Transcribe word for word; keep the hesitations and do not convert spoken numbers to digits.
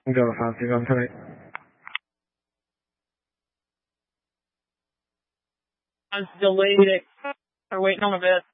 Go to five two on tonight. I was delayed it. We're waiting on a bit.